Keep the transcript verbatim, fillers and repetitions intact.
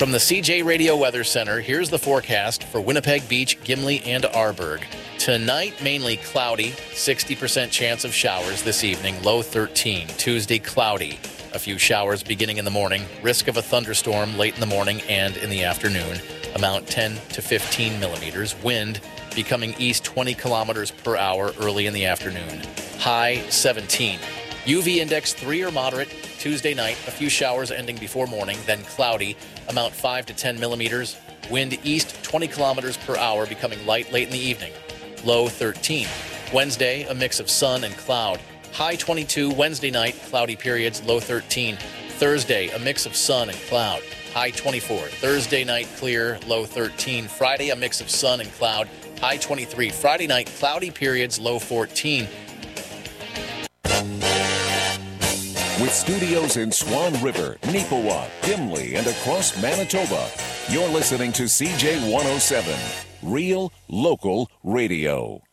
From the C J Radio Weather Center, here's the forecast for Winnipeg Beach, Gimli, and Arborg. Tonight, mainly cloudy, sixty percent chance of showers this evening, low thirteen. Tuesday, cloudy. A few showers beginning in the morning, risk of a thunderstorm late in the morning and in the afternoon. Amount ten to fifteen millimeters. Wind becoming east twenty kilometers per hour early in the afternoon. High seventeen. U V index three or moderate. Tuesday night, a few showers ending before morning, then cloudy. Amount five to ten millimeters. Wind east twenty kilometers per hour, becoming light late in the evening. Low thirteen. Wednesday, a mix of sun and cloud. High twenty-two. Wednesday night, cloudy periods, low thirteen. Thursday, a mix of sun and cloud. High twenty-four. Thursday night, clear, low thirteen. Friday, a mix of sun and cloud. High twenty-three. Friday night, cloudy periods, low fourteen. With studios in Swan River, Neepawa, Gimli, and across Manitoba, you're listening to C J one oh seven, Real Local Radio.